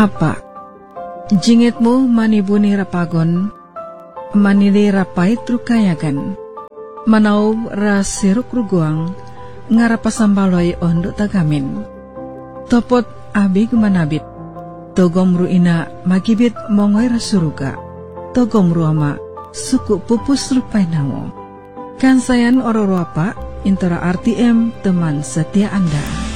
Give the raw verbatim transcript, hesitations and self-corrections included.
Apa? Jingitmu manibuni rapagon, manili rapai trukayagan, manau rasiruk ruguang, ngarapasambaloy ondok tagamin. Topot abig manabit, togomru ina magibit mongoy rasuruga, togomru ama suku pupus rupay namo. Kansayan ororo apa, intara R T M teman setia Anda.